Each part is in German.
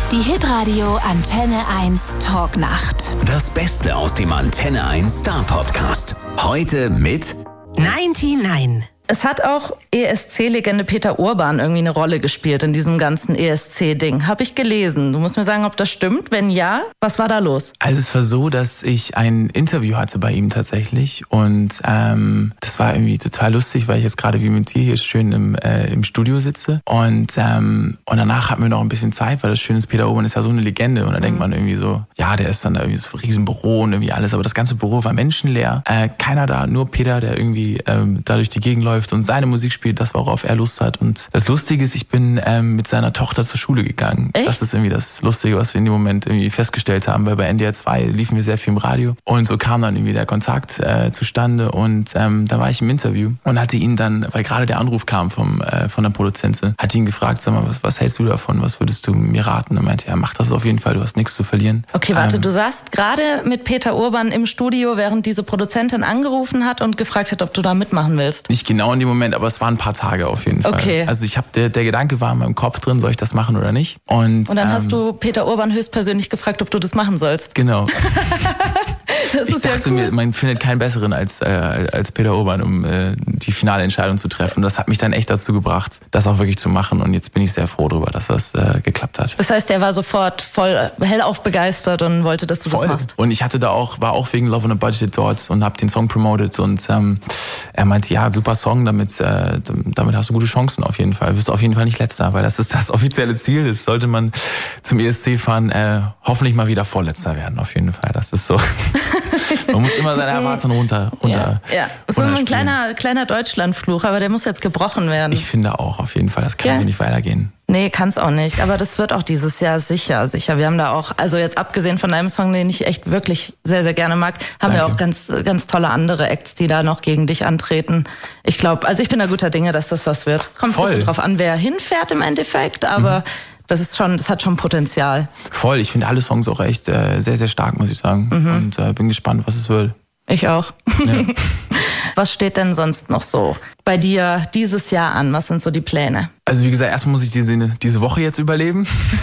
Die Hitradio Antenne 1 Talknacht. Das Beste aus dem Antenne 1 Star Podcast. Heute mit 99. Es hat auch ESC-Legende Peter Urban irgendwie eine Rolle gespielt in diesem ganzen ESC-Ding. Habe ich gelesen. Du musst mir sagen, ob das stimmt. Wenn ja, was war da los? Also es war so, dass ich ein Interview hatte bei ihm tatsächlich und das war irgendwie total lustig, weil ich jetzt gerade wie mit dir hier schön im Studio sitze und danach hatten wir noch ein bisschen Zeit, weil das Schöne ist, Peter Urban ist ja so eine Legende und da denkt man irgendwie so, ja, der ist dann da irgendwie so ein Riesenbüro und irgendwie alles, aber das ganze Büro war menschenleer. Keiner da, nur Peter, der irgendwie da durch die Gegend läuft und seine Musik spielt, das, worauf er Lust hat. Und das Lustige ist, ich bin mit seiner Tochter zur Schule gegangen. Echt? Das ist irgendwie das Lustige, was wir in dem Moment irgendwie festgestellt haben, weil bei NDR 2 liefen wir sehr viel im Radio und so kam dann irgendwie der Kontakt zustande und da war ich im Interview und hatte ihn dann, weil gerade der Anruf kam von der Produzentin, hatte ihn gefragt, sag mal, was hältst du davon, was würdest du mir raten? Und meinte, ja, mach das auf jeden Fall, du hast nichts zu verlieren. Okay, warte, du saßt gerade mit Peter Urban im Studio, während diese Produzentin angerufen hat und gefragt hat, ob du da mitmachen willst. Nicht genau in dem Moment, aber es waren ein paar Tage auf jeden Fall. Okay. Also der Gedanke war in meinem Kopf drin, soll ich das machen oder nicht? Und dann hast du Peter Urban höchstpersönlich gefragt, ob du das machen sollst. Genau. Das Ich ist ja dachte cool. mir, man findet keinen besseren als Peter Urban, um die finale Entscheidung zu treffen. Das hat mich dann echt dazu gebracht, das auch wirklich zu machen. Und jetzt bin ich sehr froh darüber, dass das geklappt hat. Das heißt, er war sofort voll hellauf begeistert und wollte, dass du das machst. Und ich war auch wegen Love on a Budget dort und habe den Song promoted. Und er meinte, ja, super Song, damit hast du gute Chancen auf jeden Fall. Du wirst auf jeden Fall nicht Letzter, weil das ist das offizielle Ziel. Das sollte man zum ESC fahren, hoffentlich mal wieder Vorletzter werden, auf jeden Fall. Das ist so. Man muss immer seine Erwartungen runter. Ja. Das ist immer ein kleiner Deutschlandfluch, aber der muss jetzt gebrochen werden. Ich finde auch, auf jeden Fall. Das kann so nicht weitergehen. Nee, kann's auch nicht. Aber das wird auch dieses Jahr sicher. Wir haben da auch, also jetzt abgesehen von deinem Song, den ich echt wirklich sehr, sehr gerne mag, haben wir auch ganz, ganz tolle andere Acts, die da noch gegen dich antreten. Ich glaube, also ich bin da guter Dinge, dass das was wird. Kommt ein bisschen drauf an, wer hinfährt im Endeffekt, aber das hat schon Potenzial. Voll, ich finde alle Songs auch echt sehr, sehr stark, muss ich sagen. Und bin gespannt, was es wird. Ich auch. Ja. Was steht denn sonst noch so bei dir dieses Jahr an? Was sind so die Pläne? Also wie gesagt, erstmal muss ich diese Woche jetzt überleben.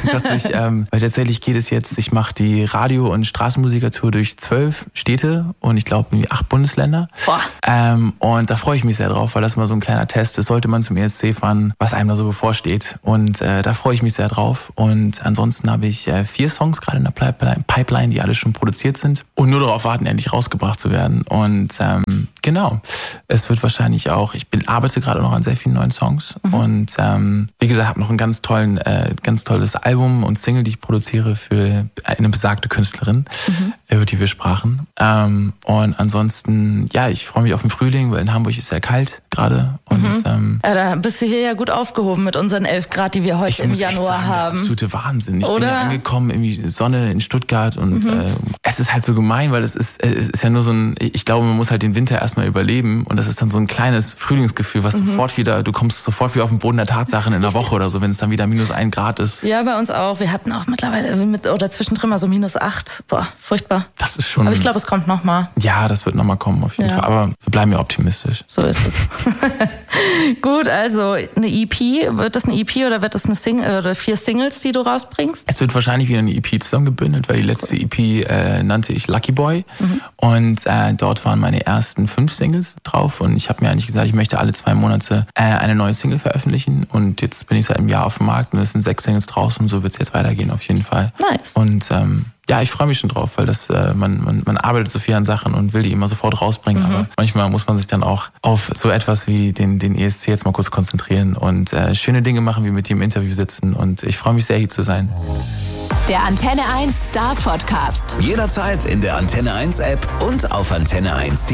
Weil tatsächlich geht es jetzt, ich mache die Radio- und Straßenmusikertour durch 12 Städte und ich glaube irgendwie 8 Bundesländer. Boah. Und da freue ich mich sehr drauf, weil das mal so ein kleiner Test ist, sollte man zum ESC fahren, was einem da so bevorsteht. Und da freue ich mich sehr drauf. Und ansonsten habe ich 4 Songs gerade in der Pipeline, die alle schon produziert sind und nur darauf warten, endlich rausgebracht zu werden. Und genau, es wird wahrscheinlich auch, ich arbeite gerade noch an sehr vielen neuen Songs und wie gesagt, habe noch ein ganz tolles Album und Single, die ich produziere für eine besagte Künstlerin, über die wir sprachen. Und ansonsten, ja, ich freue mich auf den Frühling, weil in Hamburg ist sehr kalt gerade. Und Da bist du hier ja gut aufgehoben mit unseren 11 Grad, die wir heute im Januar haben. Der absolute Wahnsinn. Ich bin Oder? ja angekommen, irgendwie Sonne in Stuttgart und es ist halt so gemein, weil es ist ja nur so ich glaube, man muss halt den Winter erstmal überleben und das ist dann so ein kleines Frühlingsgefühl, was du kommst sofort wieder auf den Boden der Tatsachen in einer Woche oder so, wenn es dann wieder -1 Grad ist. Ja, bei uns auch. Wir hatten auch mittlerweile oder zwischendrin mal so -8. Boah, furchtbar. Das ist schon. Aber ich glaube, es kommt nochmal. Ja, das wird nochmal kommen auf jeden Fall. Aber wir bleiben ja optimistisch. So ist es. Gut, also eine EP. Wird das eine EP oder wird das eine Single oder 4 Singles, die du rausbringst? Es wird wahrscheinlich wieder eine EP zusammengebündelt, weil die letzte EP nannte ich Lucky Boy. Und dort waren meine ersten 5 Singles drauf. Und ich habe mir eigentlich gesagt, ich möchte alle 2 Monate eine neue Single veröffentlichen. Und jetzt bin ich seit einem Jahr auf dem Markt und es sind 6 Singles draußen und so wird es jetzt weitergehen auf jeden Fall. Nice. Und ja, ich freue mich schon drauf, weil man arbeitet so viel an Sachen und will die immer sofort rausbringen. Aber manchmal muss man sich dann auch auf so etwas wie den ESC jetzt mal kurz konzentrieren und schöne Dinge machen, wie mit dir im Interview sitzen. Und ich freue mich sehr, hier zu sein. Der Antenne 1 Star Podcast. jederzeit in der Antenne 1 App und auf antenne1.de.